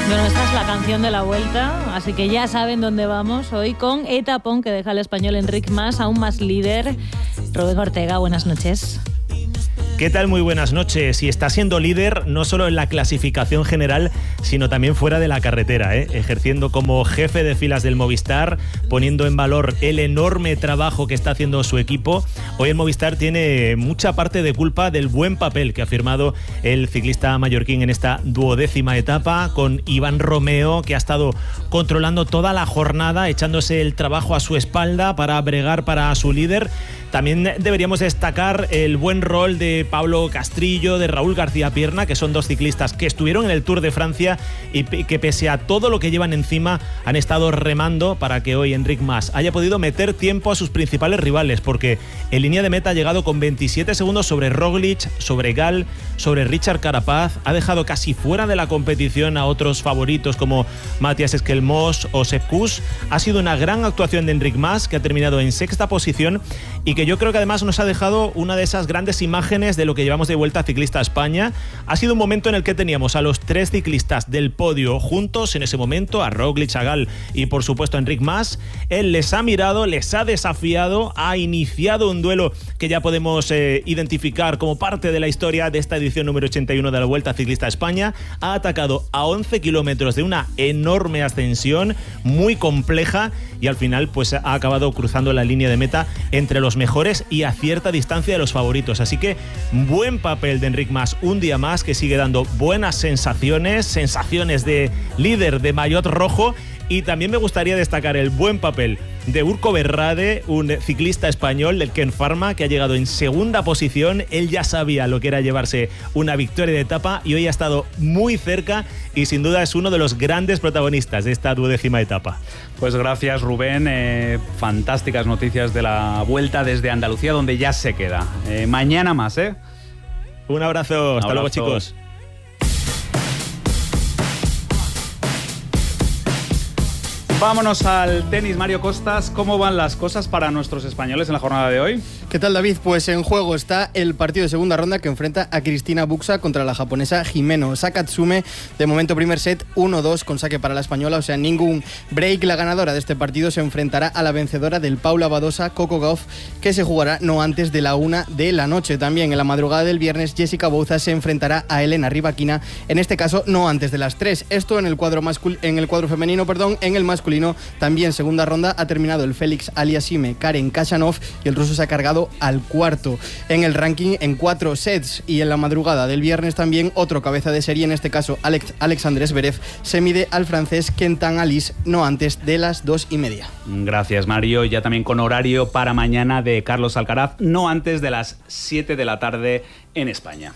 Bueno, esta es la canción de la vuelta, así que ya saben dónde vamos hoy con etapón que deja al español Enric Mas aún más líder. Rubén Ortega, buenas noches. ¿Qué tal? Muy buenas noches. Y está siendo líder no solo en la clasificación general, sino también fuera de la carretera, ejerciendo como jefe de filas del Movistar, poniendo en valor el enorme trabajo que está haciendo su equipo. Hoy el Movistar tiene mucha parte de culpa del buen papel que ha firmado el ciclista mallorquín en esta 12ª etapa, con Iván Romeo, que ha estado controlando toda la jornada, echándose el trabajo a su espalda para bregar para su líder. También deberíamos destacar el buen rol de Pablo Castrillo, de Raúl García Pierna, que son dos ciclistas que estuvieron en el Tour de Francia y que pese a todo lo que llevan encima han estado remando para que hoy Enric Mas haya podido meter tiempo a sus principales rivales, porque en línea de meta ha llegado con 27 segundos sobre Roglic, sobre Gal, sobre Richard Carapaz, ha dejado casi fuera de la competición a otros favoritos como Matías Esquelmós o Sepp Kuss. Ha sido una gran actuación de Enric Mas, que ha terminado en 6ª posición y que yo creo que además nos ha dejado una de esas grandes imágenes de lo que llevamos de Vuelta Ciclista a España. Ha sido un momento en el que teníamos a los 3 ciclistas del podio juntos en ese momento, a Roglic, a Gal y por supuesto a Enric Mas. Él les ha mirado, les ha desafiado, ha iniciado un duelo que ya podemos identificar como parte de la historia de esta edición número 81 de la Vuelta Ciclista a España. Ha atacado a 11 kilómetros de una enorme ascensión, muy compleja, y al final pues ha acabado cruzando la línea de meta entre los mejores y a cierta distancia de los favoritos. Así que buen papel de Enric Mas un día más, que sigue dando buenas sensaciones de líder de maillot rojo. Y también me gustaría destacar el buen papel de Urco Berrade, un ciclista español del Ken Pharma, que ha llegado en 2ª posición. Él ya sabía lo que era llevarse una victoria de etapa y hoy ha estado muy cerca y sin duda es uno de los grandes protagonistas de esta 12ª etapa. Pues gracias, Rubén. Fantásticas noticias de la Vuelta desde Andalucía, donde ya se queda. Mañana más, ¿eh? Un abrazo. Hasta luego, chicos. Vámonos al tenis, Mario Costas. ¿Cómo van las cosas para nuestros españoles en la jornada de hoy? ¿Qué tal, David? Pues en juego está el partido de segunda ronda que enfrenta a Cristina Buxa contra la japonesa Himeno Sakatsume. De momento primer set 1-2 con saque para la española, o sea, ningún break. La ganadora de este partido se enfrentará a la vencedora del Paula Badosa, Coco Gauff, que se jugará no antes de la 1 de la noche. También en la madrugada del viernes Jessica Bouza se enfrentará a Elena Rybakina, en este caso no antes de las 3. Esto en el cuadro femenino. En el masculino también segunda ronda ha terminado el Félix Aliassime, Karen Khachanov, y el ruso se ha cargado al cuarto en el ranking en 4 sets. Y en la madrugada del viernes también otro cabeza de serie, en este caso Alexandre Zverev, se mide al francés Kentan Alice no antes de las 2:30. Gracias, Mario. Ya también con horario para mañana de Carlos Alcaraz, no antes de las 7 de la tarde en España.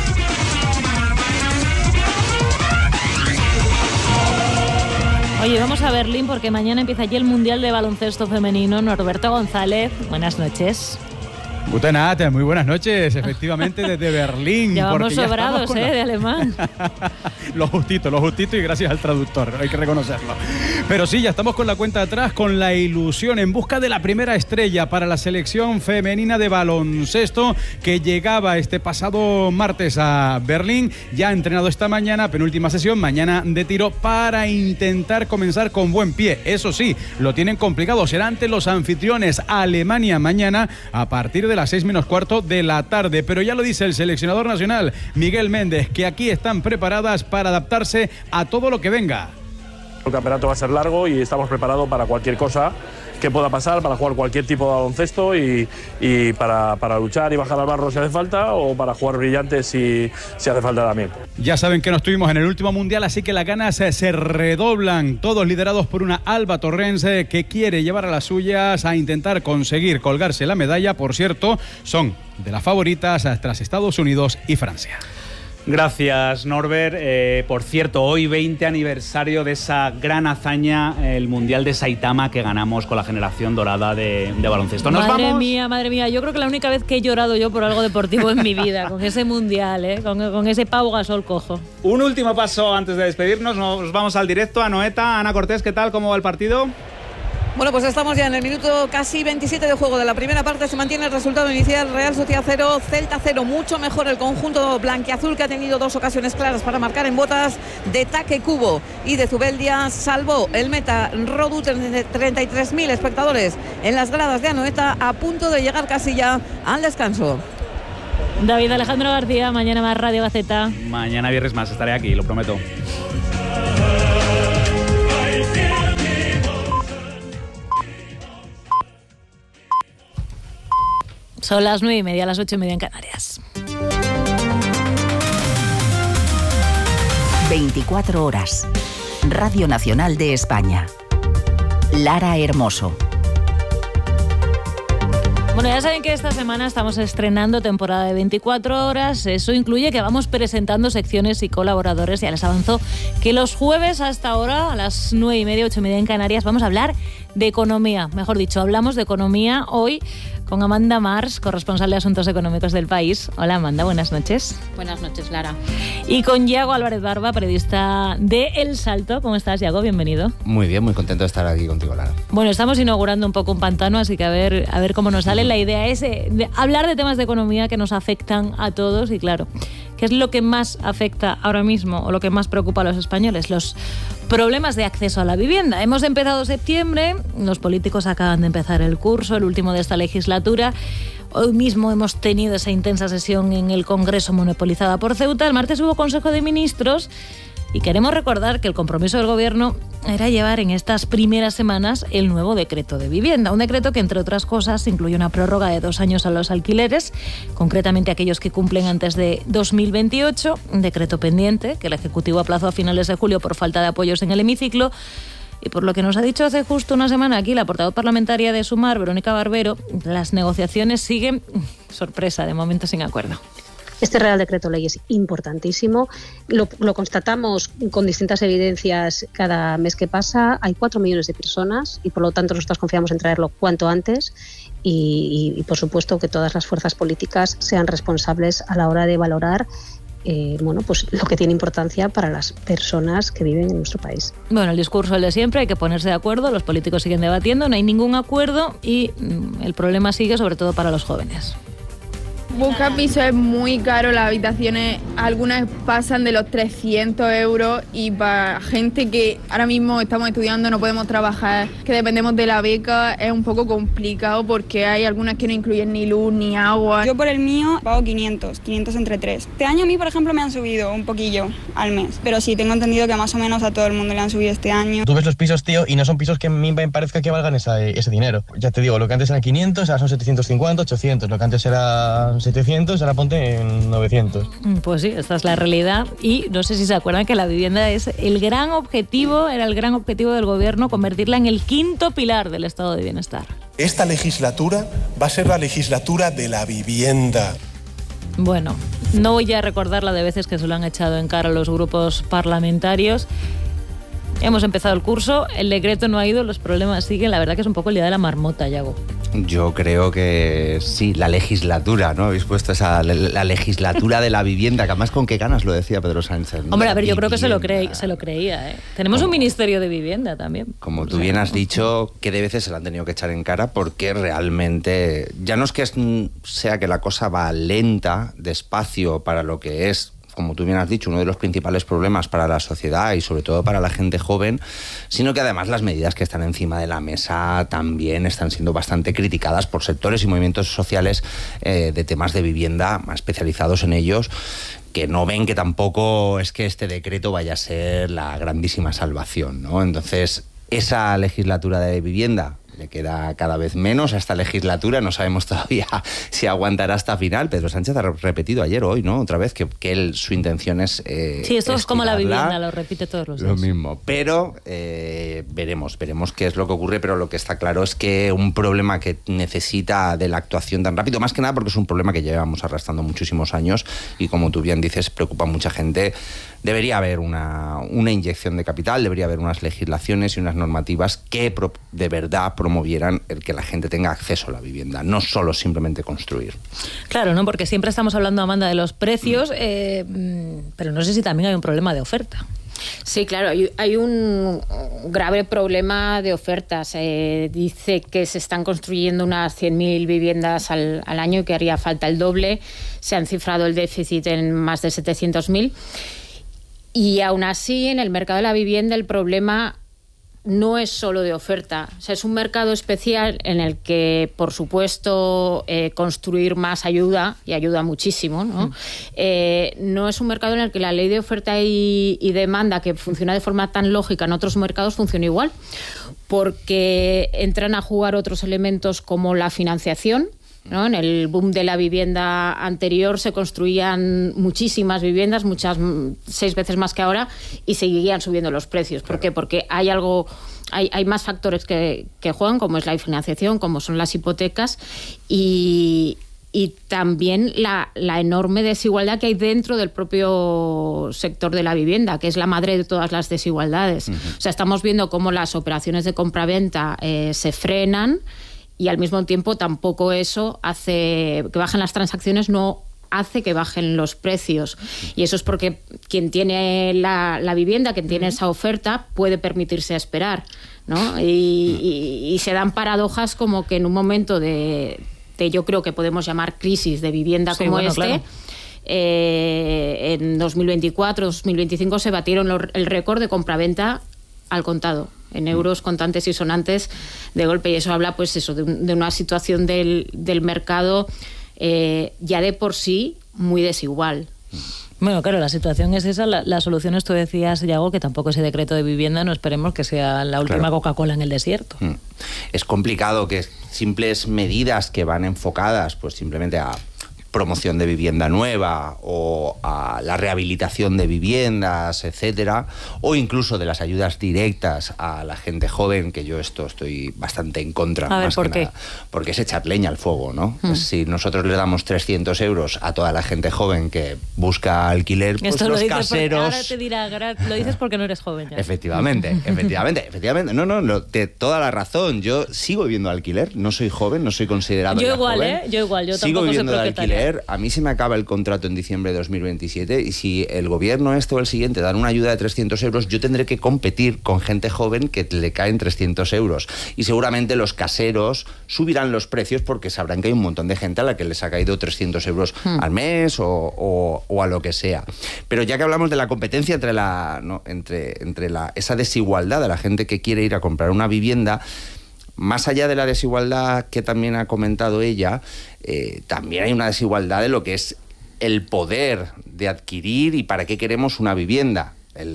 Oye, vamos a Berlín porque mañana empieza allí el Mundial de Baloncesto Femenino. Norberto González, buenas noches. Guten Abend, muy buenas noches, efectivamente desde Berlín. Ya vamos sobrados, de alemán. Lo justito y gracias al traductor, hay que reconocerlo. Pero sí, ya estamos con la cuenta atrás, con la ilusión en busca de la primera estrella para la selección femenina de baloncesto que llegaba este pasado martes a Berlín. Ya ha entrenado esta mañana, penúltima sesión, mañana de tiro para intentar comenzar con buen pie. Eso sí, lo tienen complicado, será ante los anfitriones Alemania mañana a partir de las 6:15 de la tarde, pero ya lo dice el seleccionador nacional Miguel Méndez, que aquí están preparadas para adaptarse a todo lo que venga. El campeonato va a ser largo y estamos preparados para cualquier cosa que pueda pasar, para jugar cualquier tipo de baloncesto y para luchar y bajar al barro si hace falta, o para jugar brillante si hace falta también. Ya saben que no estuvimos en el último mundial, así que las ganas se redoblan, todos liderados por una Alba Torrens que quiere llevar a las suyas a intentar conseguir colgarse la medalla. Por cierto, son de las favoritas tras Estados Unidos y Francia. Gracias, Norbert. Por cierto, hoy 20 aniversario de esa gran hazaña, el Mundial de Saitama que ganamos con la generación dorada de baloncesto. ¿Nos madre vamos? Madre mía, yo creo que la única vez que he llorado yo por algo deportivo en mi vida, con ese Mundial, con ese Pau Gasol cojo. Un último paso antes de despedirnos, nos vamos al directo a Noeta. Ana Cortés, ¿qué tal? ¿Cómo va el partido? Bueno, pues estamos ya en el minuto casi 27 de juego de la primera parte. Se mantiene el resultado inicial: Real Sociedad 0, Celta 0. Mucho mejor el conjunto blanquiazul, que ha tenido 2 ocasiones claras para marcar en botas de Taque Kubo y de Zubeldia. Salvó el meta Rodu. 33.000 espectadores en las gradas de Anoeta, a punto de llegar casi ya al descanso. David Alejandro García, mañana más Radio Gaceta. Mañana viernes más estaré aquí, lo prometo. Son las 9:30, las 8:30 en Canarias. 24 horas. Radio Nacional de España. Lara Hermoso. Bueno, ya saben que esta semana estamos estrenando temporada de 24 horas. Eso incluye que vamos presentando secciones y colaboradores. Ya les avanzo que los jueves hasta ahora, a las 9:30, 8:30 en Canarias, vamos a hablar de economía. Mejor dicho, hablamos de economía hoy con Amanda Mars, corresponsal de Asuntos Económicos del País. Hola Amanda, buenas noches. Buenas noches, Lara. Y con Yago Álvarez Barba, periodista de El Salto. ¿Cómo estás, Yago? Bienvenido. Muy bien, muy contento de estar aquí contigo, Lara. Bueno, estamos inaugurando un poco un pantano, así que a ver cómo nos sale. La idea es hablar de temas de economía que nos afectan a todos y claro, ¿qué es lo que más afecta ahora mismo o lo que más preocupa a los españoles? Los problemas de acceso a la vivienda. Hemos empezado septiembre, los políticos acaban de empezar el curso, el último de esta legislatura. Hoy mismo hemos tenido esa intensa sesión en el Congreso monopolizada por Ceuta. El martes hubo Consejo de Ministros y queremos recordar que el compromiso del Gobierno era llevar en estas primeras semanas el nuevo decreto de vivienda. Un decreto que, entre otras cosas, incluye una prórroga de 2 años a los alquileres, concretamente aquellos que cumplen antes de 2028. Un decreto pendiente que el Ejecutivo aplazó a finales de julio por falta de apoyos en el hemiciclo. Y por lo que nos ha dicho hace justo una semana aquí la portavoz parlamentaria de Sumar, Verónica Barbero, las negociaciones siguen, sorpresa, de momento sin acuerdo. Este Real Decreto Ley es importantísimo, lo constatamos con distintas evidencias cada mes que pasa. Hay 4 millones de personas y por lo tanto nosotros confiamos en traerlo cuanto antes y por supuesto que todas las fuerzas políticas sean responsables a la hora de valorar pues lo que tiene importancia para las personas que viven en nuestro país. Bueno, el discurso es el de siempre, hay que ponerse de acuerdo, los políticos siguen debatiendo, no hay ningún acuerdo y el problema sigue sobre todo para los jóvenes. Buscar piso es muy caro, las habitaciones algunas pasan de los 300 euros y para gente que ahora mismo estamos estudiando, no podemos trabajar, que dependemos de la beca, es un poco complicado porque hay algunas que no incluyen ni luz ni agua. Yo por el mío pago 500 entre 3. Este año a mí, por ejemplo, me han subido un poquillo al mes, pero sí, tengo entendido que más o menos a todo el mundo le han subido este año. Tú ves los pisos, tío, y no son pisos que a mí me parezca que valgan ese dinero. Ya te digo, lo que antes eran 500, ahora son 750, 800, lo que antes era 700, ahora ponte en 900. Pues sí, esta es la realidad y no sé si se acuerdan que la vivienda es era el gran objetivo del Gobierno, convertirla en el 5.º pilar del estado de bienestar. Esta legislatura va a ser la legislatura de la vivienda. Bueno, no voy a recordar la de veces que se lo han echado en cara a los grupos parlamentarios. Hemos empezado el curso, el decreto no ha ido, los problemas siguen. La verdad que es un poco el día de la marmota, Yago. Yo creo que sí, la legislatura, ¿no? Habéis puesto la legislatura de la vivienda, que además con qué ganas lo decía Pedro Sánchez, ¿no? Hombre, a ver, yo creo que se lo creía, ¿eh? Tenemos un ministerio de vivienda también. Como tú bien has dicho, que de veces se lo han tenido que echar en cara porque realmente, ya no es que sea que la cosa va lenta, despacio para lo que es, como tú bien has dicho, uno de los principales problemas para la sociedad y sobre todo para la gente joven, sino que además las medidas que están encima de la mesa también están siendo bastante criticadas por sectores y movimientos sociales de temas de vivienda más especializados en ellos, que no ven que tampoco es que este decreto vaya a ser la grandísima salvación, ¿no? Entonces, esa legislatura de vivienda le queda cada vez menos a esta legislatura, no sabemos todavía si aguantará hasta final. Pedro Sánchez ha repetido ayer o hoy, ¿no? Otra vez, que su intención es sí, esto es como la vivienda, lo repite todos los días. Lo mismo, pero veremos qué es lo que ocurre, pero lo que está claro es que un problema que necesita de la actuación tan rápido, más que nada porque es un problema que llevamos arrastrando muchísimos años y como tú bien dices, preocupa a mucha gente. Debería haber una inyección de capital, debería haber unas legislaciones y unas normativas que de verdad promovieran el que la gente tenga acceso a la vivienda, no solo simplemente construir. Claro, ¿no? Porque siempre estamos hablando, Amanda, de los precios, pero no sé si también hay un problema de oferta. Sí, claro, hay un grave problema de ofertas. Dice que se están construyendo unas 100.000 viviendas al año y que haría falta el doble. Se han cifrado el déficit en más de 700.000. Y aún así, en el mercado de la vivienda el problema no es solo de oferta. O sea, es un mercado especial en el que, por supuesto, construir más ayuda, y ayuda muchísimo, ¿no? No es un mercado en el que la ley de oferta y demanda, que funciona de forma tan lógica en otros mercados, funciona igual, porque entran a jugar otros elementos como la financiación, ¿no? En el boom de la vivienda anterior se construían muchísimas viviendas, 6 veces más que ahora, y seguían subiendo los precios. ¿Por qué? Porque hay más factores que juegan, como es la financiación, como son las hipotecas, y también la enorme desigualdad que hay dentro del propio sector de la vivienda, que es la madre de todas las desigualdades. O sea, estamos viendo cómo las operaciones de compraventa se frenan, y al mismo tiempo tampoco eso hace que bajen las transacciones, no hace que bajen los precios. Y eso es porque quien tiene la vivienda, quien tiene esa oferta, puede permitirse esperar, ¿no? Y se dan paradojas como que en un momento de yo creo que podemos llamar crisis de vivienda como claro. En 2024, 2025 se batieron el récord de compraventa al contado, en euros contantes y sonantes de golpe, y eso habla pues eso de una situación del mercado ya de por sí muy desigual. Bueno, claro, la situación es esa, la solución es, tú decías, Yago, que tampoco ese decreto de vivienda, no esperemos que sea la última Coca-Cola en el desierto. Es complicado que simples medidas que van enfocadas pues simplemente a promoción de vivienda nueva o a la rehabilitación de viviendas, etcétera, o incluso de las ayudas directas a la gente joven, que yo estoy bastante en contra. A ver, ¿por qué? Nada, porque es echar leña al fuego, ¿no? Si nosotros le damos 300 euros a toda la gente joven que busca alquiler, pues esto los lo caseros... Ahora te dirá, lo dices porque no eres joven ya. Efectivamente. No, toda la razón. Yo sigo viviendo alquiler, no soy joven, no soy considerado yo ya igual, joven. Yo igual, yo sigo tampoco viviendo soy de propietaria. alquiler. A mí se me acaba el contrato en diciembre de 2027 y si el gobierno o el siguiente dan una ayuda de 300 euros, yo tendré que competir con gente joven que le caen 300 euros. Y seguramente los caseros subirán los precios porque sabrán que hay un montón de gente a la que les ha caído 300 euros al mes o a lo que sea. Pero ya que hablamos de la competencia entre esa desigualdad de la gente que quiere ir a comprar una vivienda, más allá de la desigualdad que también ha comentado ella, también hay una desigualdad de lo que es el poder de adquirir y para qué queremos una vivienda.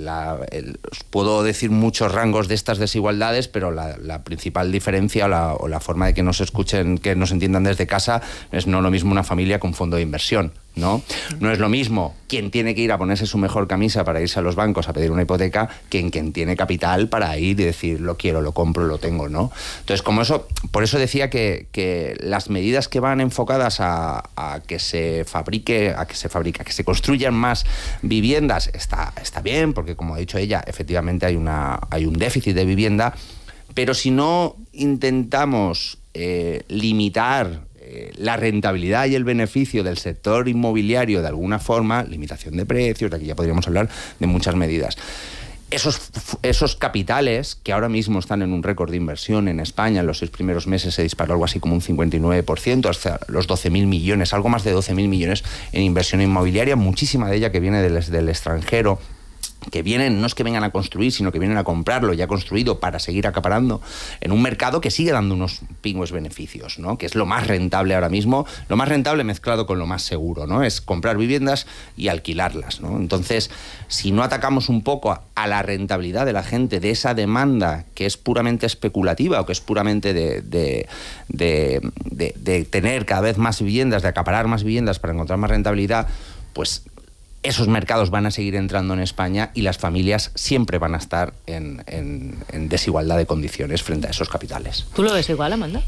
Os puedo decir muchos rangos de estas desigualdades, pero la principal diferencia o la forma de que nos escuchen, que nos entiendan desde casa, es no lo mismo una familia con fondo de inversión, ¿no? No es lo mismo quien tiene que ir a ponerse su mejor camisa para irse a los bancos a pedir una hipoteca que quien tiene capital para ir y decir lo quiero, lo compro, lo tengo, ¿no? Entonces, por eso decía que las medidas que van enfocadas a que se se construyan más viviendas está bien, porque como ha dicho ella, efectivamente hay un déficit de vivienda, pero si no intentamos limitar la rentabilidad y el beneficio del sector inmobiliario de alguna forma, limitación de precios, de aquí ya podríamos hablar de muchas medidas. Esos capitales que ahora mismo están en un récord de inversión en España, en los 6 primeros meses se disparó algo así como un 59%, hasta los 12.000 millones, algo más de 12.000 millones en inversión inmobiliaria, muchísima de ella que viene del extranjero, que vienen, no es que vengan a construir, sino que vienen a comprarlo ya construido para seguir acaparando en un mercado que sigue dando unos pingües beneficios, ¿no? Que es lo más rentable ahora mismo, lo más rentable mezclado con lo más seguro, ¿no? Es comprar viviendas y alquilarlas, ¿no? Entonces, si no atacamos un poco a la rentabilidad de la gente, de esa demanda que es puramente especulativa o que es puramente de tener cada vez más viviendas, de acaparar más viviendas para encontrar más rentabilidad, pues esos mercados van a seguir entrando en España y las familias siempre van a estar en desigualdad de condiciones frente a esos capitales. ¿Tú lo ves igual, Amanda?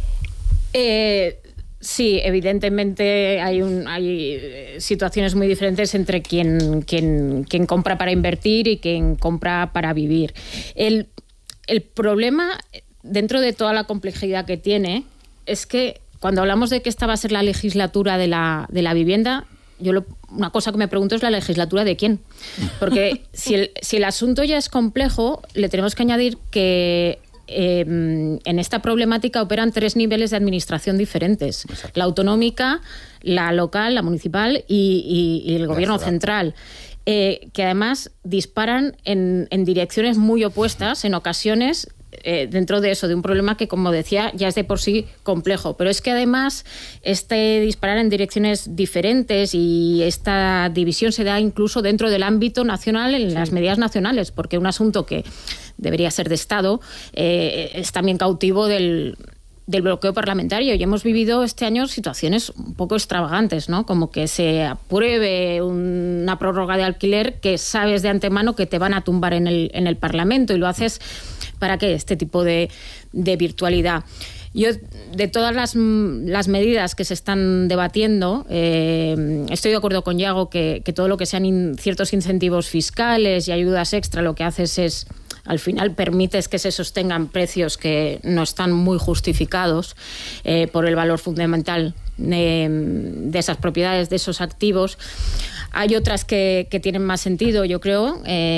Sí, evidentemente hay situaciones muy diferentes entre quien compra para invertir y quien compra para vivir. El problema, dentro de toda la complejidad que tiene, es que cuando hablamos de que esta va a ser la legislatura de la vivienda, una cosa que me pregunto es la legislatura de quién. Porque si el asunto ya es complejo, le tenemos que añadir que en esta problemática operan 3 niveles de administración diferentes. Exacto. La autonómica, la local, la municipal y el gobierno central. Que además disparan en direcciones muy opuestas en ocasiones, dentro de eso, de un problema que, como decía, ya es de por sí complejo. Pero es que además disparar en direcciones diferentes y esta división se da incluso dentro del ámbito nacional, en las medidas nacionales, porque un asunto que debería ser de Estado es también cautivo del bloqueo parlamentario, y hemos vivido este año situaciones un poco extravagantes, ¿no? Como que se apruebe una prórroga de alquiler que sabes de antemano que te van a tumbar en el Parlamento, y lo haces para qué, este tipo de virtualidad. Yo, de todas las medidas que se están debatiendo, estoy de acuerdo con Yago que todo lo que sean ciertos incentivos fiscales y ayudas extra, lo que haces es, al final, permites que se sostengan precios que no están muy justificados por el valor fundamental de esas propiedades, de esos activos. Hay otras que tienen más sentido, yo creo,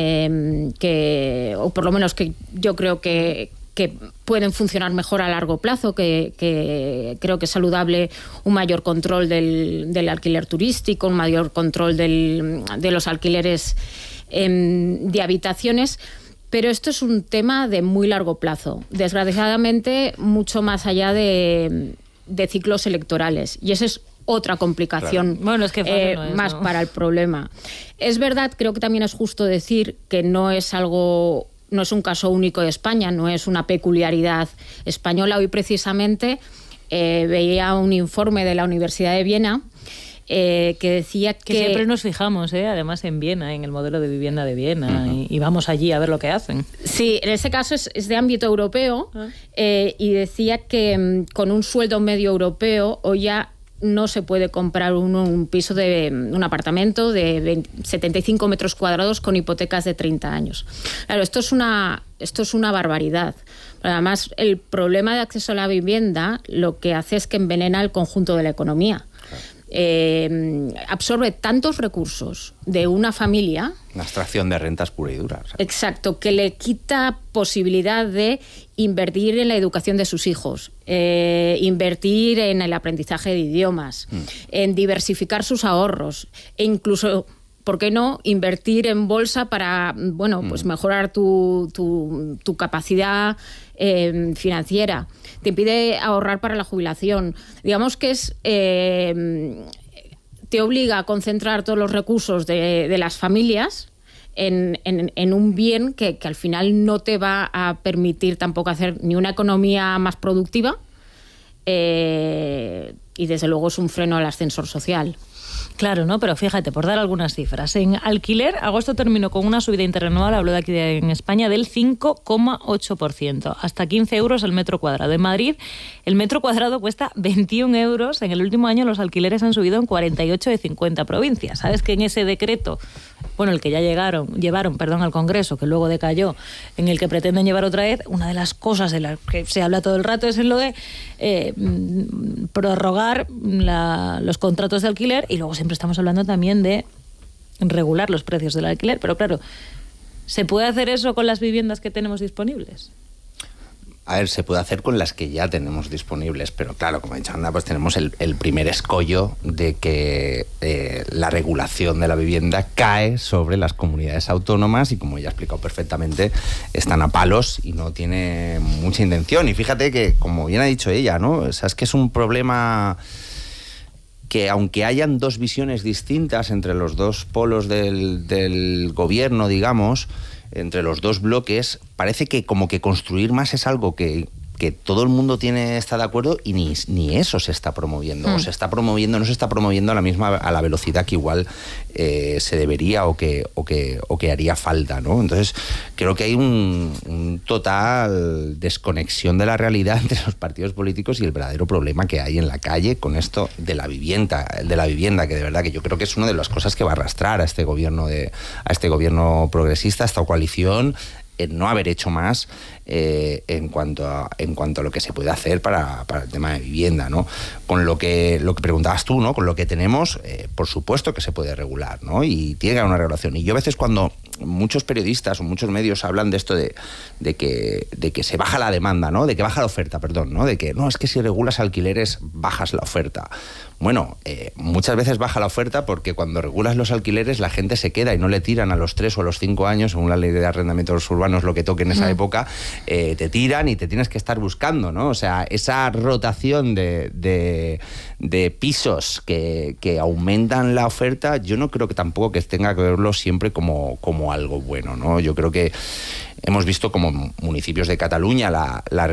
o por lo menos que yo creo que pueden funcionar mejor a largo plazo, que creo que es saludable un mayor control del alquiler turístico, un mayor control de los alquileres de habitaciones. Pero esto es un tema de muy largo plazo, desgraciadamente mucho más allá de ciclos electorales, y esa es otra complicación. Claro. Bueno, es que más para el problema. Es verdad, creo que también es justo decir que no es un caso único de España, no es una peculiaridad española. Hoy precisamente veía un informe de la Universidad de Viena que decía que siempre nos fijamos, además en Viena, en el modelo de vivienda de Viena, y vamos allí a ver lo que hacen. Sí, en ese caso es de ámbito europeo, y decía que con un sueldo medio europeo hoy ya no se puede comprar un piso un apartamento de 75 metros cuadrados con hipotecas de 30 años. Claro, esto es una barbaridad. Además, el problema de acceso a la vivienda lo que hace es que envenena el conjunto de la economía. Absorbe tantos recursos de una familia, una extracción de rentas pura y dura, ¿sabes? Exacto, que le quita posibilidad de invertir en la educación de sus hijos, invertir en el aprendizaje de idiomas, en diversificar sus ahorros, e incluso, ¿por qué no?, invertir en bolsa para, pues mejorar tu capacidad financiera. Te impide ahorrar para la jubilación. Digamos que te obliga a concentrar todos los recursos de las familias en un bien que al final no te va a permitir tampoco hacer ni una economía más productiva, y desde luego es un freno al ascensor social. Claro, ¿no? Pero fíjate, por dar algunas cifras. En alquiler, agosto terminó con una subida interanual, hablo de aquí en España, del 5,8%, hasta 15 euros el metro cuadrado. En Madrid, el metro cuadrado cuesta 21 euros. En el último año los alquileres han subido en 48 de 50 provincias. ¿Sabes que en ese decreto, el que ya llevaron al Congreso, que luego decayó, en el que pretenden llevar otra vez, una de las cosas de las que se habla todo el rato es en lo de prorrogar los contratos de alquiler, y luego siempre estamos hablando también de regular los precios del alquiler. Pero claro, ¿se puede hacer eso con las viviendas que tenemos disponibles? A ver, se puede hacer con las que ya tenemos disponibles, pero claro, como ha dicho Anda, pues tenemos el primer escollo de que la regulación de la vivienda cae sobre las comunidades autónomas, y como ella ha explicado perfectamente, están a palos y no tiene mucha intención. Y fíjate que, como bien ha dicho ella, ¿no? O sea, es que es un problema que, aunque hayan dos visiones distintas entre los dos polos del gobierno, digamos, entre los dos bloques, parece que como que construir más es algo que todo el mundo está de acuerdo, y ni eso se está promoviendo. O se está promoviendo, no se está promoviendo a la velocidad que igual se debería o que haría falta, ¿no? Entonces, creo que hay un total desconexión de la realidad entre los partidos políticos y el verdadero problema que hay en la calle con esto de la vivienda, que de verdad que yo creo que es una de las cosas que va a arrastrar a este gobierno progresista, a esta coalición, en no haber hecho más en cuanto a lo que se puede hacer para el tema de vivienda, ¿no? Con lo que preguntabas tú, ¿no? Con lo que tenemos, por supuesto que se puede regular, ¿no? Y tiene que haber una regulación. Y yo a veces cuando muchos periodistas o muchos medios hablan de esto de que se baja la demanda, ¿no? De que baja la oferta, perdón, ¿no? De que no, es que si regulas alquileres bajas la oferta. Bueno, muchas veces baja la oferta porque cuando regulas los alquileres la gente se queda y no le tiran a los 3 o a los 5 años, según la ley de arrendamientos urbanos, lo que toque en esa época, te tiran y te tienes que estar buscando, ¿no? O sea, esa rotación de pisos que aumentan la oferta, yo no creo que tampoco que tenga que verlo siempre como algo bueno, ¿no? Yo creo que hemos visto como municipios de Cataluña la